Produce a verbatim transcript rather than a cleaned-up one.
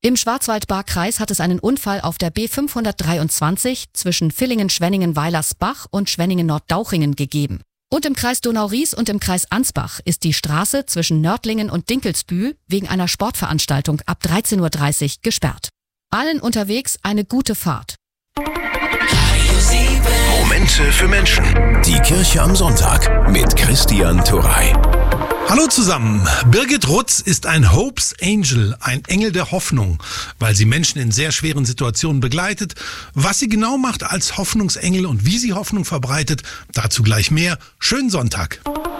Im Schwarzwaldbar-Kreis hat es einen Unfall auf der B fünfhundertdreiundzwanzig zwischen Villingen-Schwenningen-Weilersbach und Schwenningen-Norddauchingen gegeben. Und im Kreis Donau-Ries und im Kreis Ansbach ist die Straße zwischen Nördlingen und Dinkelsbühl wegen einer Sportveranstaltung ab dreizehn Uhr dreißig gesperrt. Allen unterwegs eine gute Fahrt. Momente für Menschen. Die Kirche am Sonntag mit Christian Turrey. Hallo zusammen. Birgit Rutz ist ein Hope's Angel, ein Engel der Hoffnung, weil sie Menschen in sehr schweren Situationen begleitet. Was sie genau macht als Hoffnungsengel und wie sie Hoffnung verbreitet, dazu gleich mehr. Schönen Sonntag.